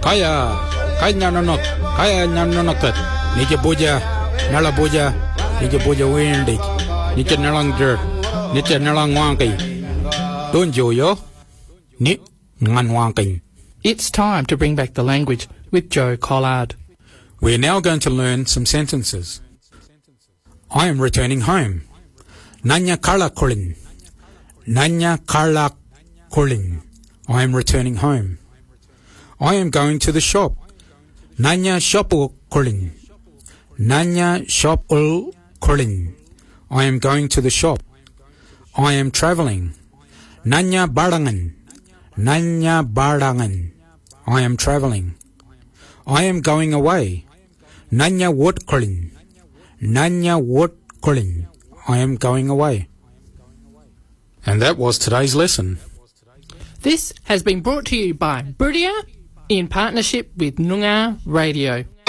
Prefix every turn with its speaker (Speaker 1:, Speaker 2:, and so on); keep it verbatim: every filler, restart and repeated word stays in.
Speaker 1: Kaya, kaya nanonok, kaya nanonokat. Nike boja, nala boja, nike boja windig. Nike nalang jer, nike nalang wankai. Don't you yo? Ni ngan wankai.
Speaker 2: It's time to bring back the language with Joe Collard.
Speaker 1: We're now going to learn some sentences. I am returning home. Nanya kala kolin. Nanya kala kolin. I am returning home. I am going to the shop. Nanya shopul kolin. Nanya shopul kolin. I am going to the shop. I am travelling. Nanya barangan. Nanya barangan. I am travelling. I am going away. Nanya wot kolin. Nanya wot kolin. I am going away. And that was today's lesson.
Speaker 2: This has been brought to you by Boodia in partnership with Noongar Radio.